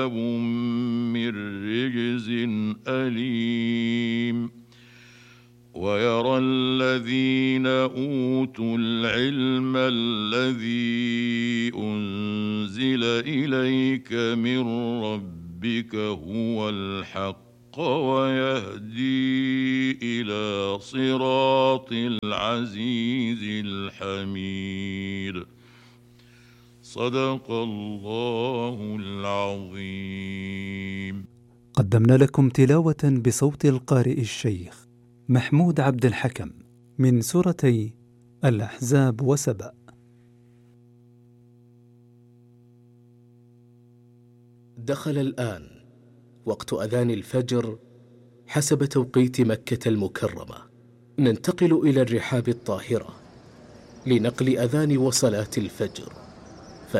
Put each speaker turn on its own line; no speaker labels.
من رجز أليم. ويرى الذين أوتوا العلم الذي أنزل إليك من ربك هو الحق ويهدي إلى صراط العزيز الحميد. صدق الله العظيم.
قدمنا لكم تلاوة بصوت القارئ الشيخ محمود عبد الحكم من سورتي الأحزاب وسبأ.
دخل الآن وقت أذان الفجر حسب توقيت مكة المكرمة. ننتقل إلى الرحاب الطاهرة لنقل أذان وصلاة الفجر.